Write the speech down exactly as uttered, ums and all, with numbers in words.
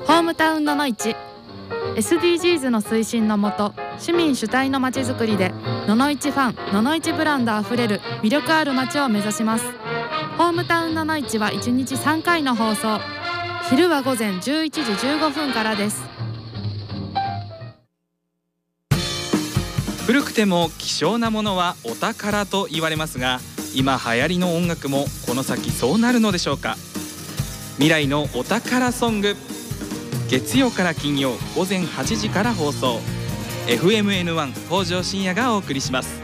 ホームタウンののいち エスディージーズ の推進のもと、市民主体のまちづくりでののいちファン、ののいちブランドあふれる魅力ある街を目指します。ホームタウンののいちはいちにちさんかいの放送、昼はごぜんじゅういちじじゅうごふんからです。 古くても希少なものはお宝と言われますが、今流行りの音楽もこの先そうなるのでしょうか。未来のお宝ソング、月曜から金曜ごぜんはちじから放送。 エフエムエヌワン 北条深夜がお送りします。